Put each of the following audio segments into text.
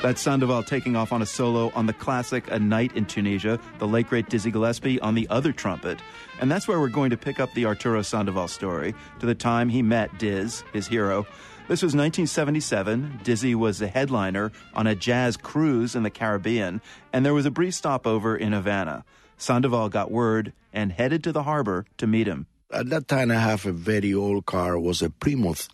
That's Sandoval taking off on a solo on the classic A Night in Tunisia, the late great Dizzy Gillespie on the other trumpet. And that's where we're going to pick up the Arturo Sandoval story, to the time he met Diz, his hero. This was 1977. Dizzy was a headliner on a jazz cruise in the Caribbean, and there was a brief stopover in Havana. Sandoval got word and headed to the harbor to meet him. At that time, I have a very old car. It was a Plymouth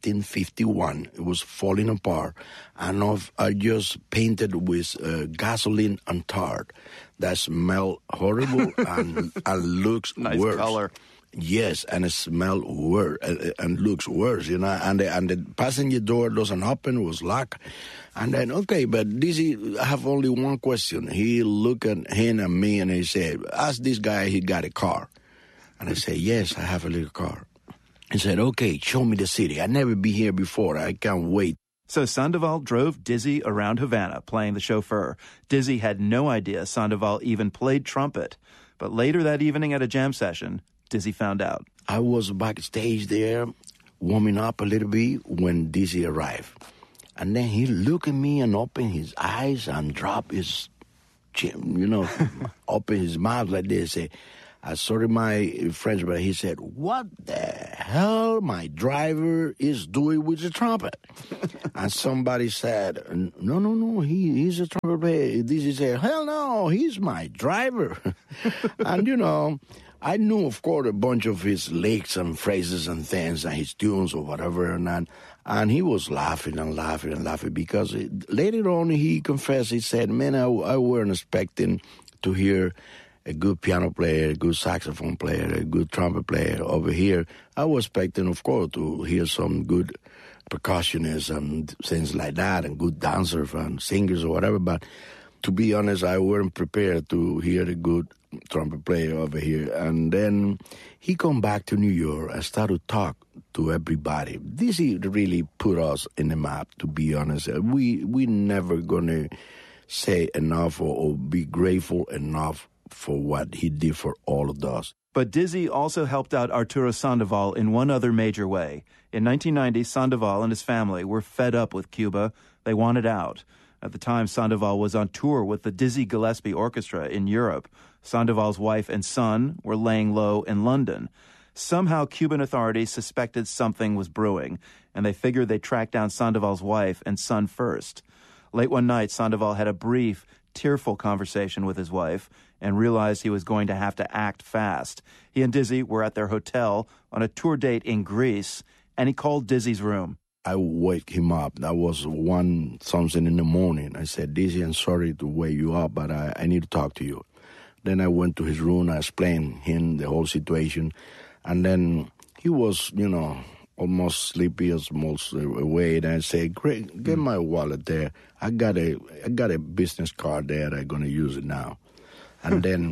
1951. It was falling apart. And I just painted with gasoline and tar. That smell horrible and looks nice worse. Color. Yes, and it smell worse and looks worse, you know. And the passenger door doesn't open, was locked. And then, okay, but Dizzy, I have only one question. He looked at him and me and he said, ask this guy, he got a car. And I said, yes, I have a little car. He said, okay, show me the city. I never been here before. I can't wait. So Sandoval drove Dizzy around Havana, playing the chauffeur. Dizzy had no idea Sandoval even played trumpet. But later that evening at a jam session, Dizzy found out. I was backstage there, warming up a little bit when Dizzy arrived. And then he looked at me and opened his eyes and dropped his chin, you know, open his mouth like this, say, sorry, my French, but he said, what the hell my driver is doing with the trumpet? And somebody said, no, he's a trumpet player. Dizzy said, hell no, he's my driver. And, you know, I knew, of course, a bunch of his licks and phrases and things and his tunes or whatever. And he was laughing and laughing and laughing because later on he confessed, he said, man, I weren't expecting to hear a good piano player, a good saxophone player, a good trumpet player over here. I was expecting, of course, to hear some good percussionists and things like that, and good dancers and singers or whatever. But to be honest, I weren't prepared to hear a good trumpet player over here. And then he come back to New York and started to talk to everybody. This really put us in the map, to be honest. We never gonna say enough or be grateful enough for what he did for all of us. But Dizzy also helped out Arturo Sandoval in one other major way. In 1990, Sandoval and his family were fed up with Cuba. They wanted out. At the time, Sandoval was on tour with the Dizzy Gillespie Orchestra in Europe. Sandoval's wife and son were laying low in London. Somehow, Cuban authorities suspected something was brewing, and they figured they'd track down Sandoval's wife and son first. Late one night, Sandoval had a brief, tearful conversation with his wife and realized he was going to have to act fast. He and Dizzy were at their hotel on a tour date in Greece, and he called Dizzy's room. I wake him up. That was 1-something in the morning. I said, Dizzy, I'm sorry to wake you up, but I need to talk to you. Then I went to his room. I explained him the whole situation. And then he was, you know, almost sleepy, almost awake. And I said, great, get my wallet there. I got a business card there. I'm going to use it now. And then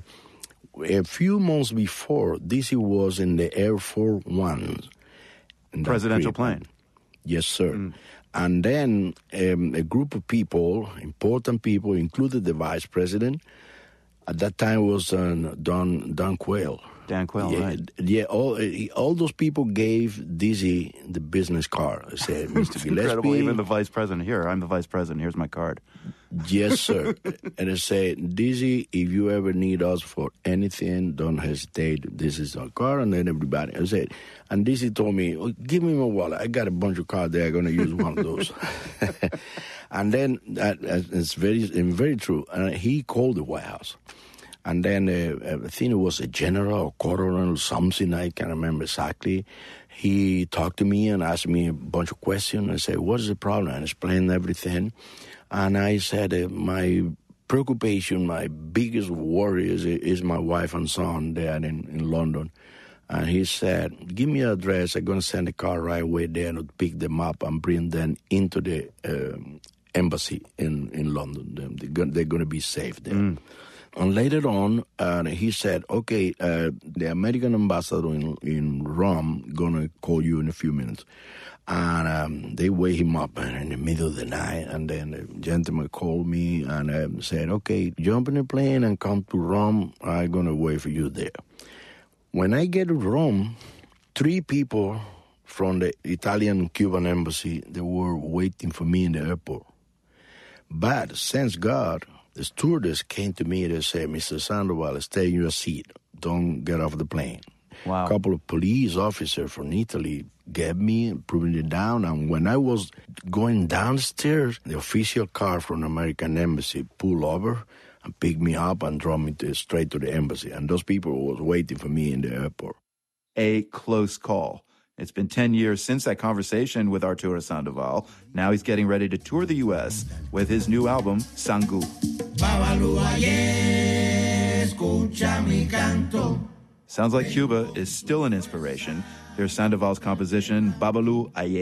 a few months before, Dizzy was in the Air Force One. Presidential plane. Yes, sir. And then a group of people, important people, included the vice president. At that time was Don Quayle. Dan Quayle, yeah, right. Yeah, all those people gave Dizzy the business card. I said, Mr. Gillespie. Incredible, even the vice president. Here, I'm the vice president. Here's my card. Yes, sir. And I said, Dizzy, if you ever need us for anything, don't hesitate. This is our card. And then everybody, I said, and Dizzy told me, oh, give me my wallet. I got a bunch of cards there. I'm going to use one of those. And then, it's very true. He called the White House. And then I think it was a general or colonel or something, I can't remember exactly. He talked to me and asked me a bunch of questions. I said, what is the problem? I explained everything. And I said, my preoccupation, my biggest worry is my wife and son there in London. And he said, give me your address. I'm going to send a car right away there and pick them up and bring them into the embassy in London. They're going to be safe there. And later on, he said, okay, the American ambassador in Rome going to call you in a few minutes. And they wake him up in the middle of the night. And then the gentleman called me and said, okay, jump in a plane and come to Rome. I'm going to wait for you there. When I get to Rome, 3 people from the Italian-Cuban embassy, they were waiting for me in the airport. But since God, the stewardess came to me and said, Mr. Sandoval, stay in your seat. Don't get off the plane. Wow. A couple of police officers from Italy grabbed me and put me down. And when I was going downstairs, the official car from the American Embassy pulled over and picked me up and drove me straight to the embassy. And those people were waiting for me in the airport. A close call. It's been 10 years since that conversation with Arturo Sandoval. Now he's getting ready to tour the U.S. with his new album, Sangu. Sounds like Cuba is still an inspiration. Here's Sandoval's composition, Babalu Aye.